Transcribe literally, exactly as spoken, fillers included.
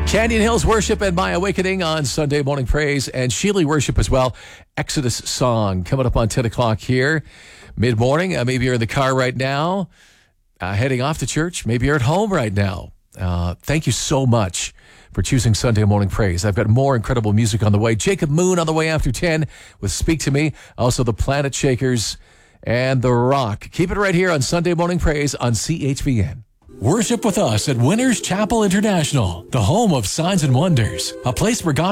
Canyon Hills Worship and My Awakening on Sunday Morning Praise, and Sheely Worship as well. Exodus Song coming up on ten o'clock here. Mid-morning, uh, maybe you're in the car right now, uh, heading off to church. Maybe you're at home right now. Uh, thank you so much for choosing Sunday Morning Praise. I've got more incredible music on the way. Jacob Moon on the way after ten with Speak to Me. Also the Planet Shakers and The Rock. Keep it right here on Sunday Morning Praise on C H V N. Worship with us at Winners Chapel International, the home of signs and wonders, a place where God